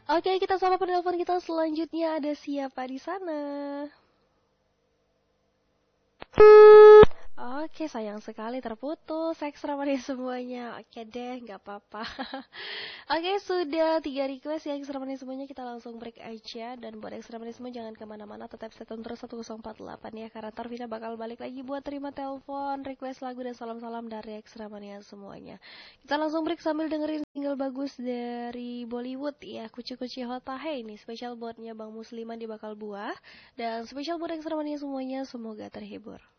Oke, kita sama penelpon kita selanjutnya. Ada siapa di sana? Oke, sayang sekali terputus. Ekstra manis semuanya. Oke deh, nggak apa-apa. Oke, sudah 3 request ya ekstra manis semuanya. Kita langsung break aja. Dan buat ekstra manis semua jangan kemana-mana. Tetap stay tune terus 1048 ya. Karena ntar Vina bakal balik lagi buat terima telepon, request lagu, dan salam-salam dari ekstra manis semuanya. Kita langsung break sambil dengerin single bagus dari Bollywood ya. Kuci-kuci Hotahe ini. Spesial buatnya Bang Musliman di Bakal Buah. Dan spesial buat ekstra manis semuanya. Semoga terhibur.